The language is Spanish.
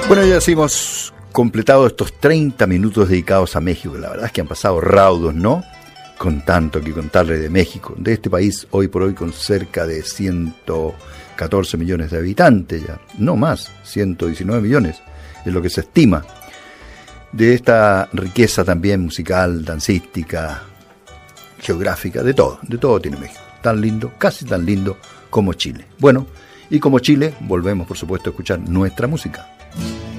Bueno, ya hemos completado estos 30 minutos dedicados a México. La verdad es que han pasado raudos, ¿no? Con tanto que contarle de México, de este país hoy por hoy con cerca de 114 millones de habitantes ya, no más, 119 millones es lo que se estima. De esta riqueza también musical, dancística, geográfica, de todo tiene México. Tan lindo, casi tan lindo como Chile. Bueno, y como Chile, volvemos por supuesto a escuchar nuestra música.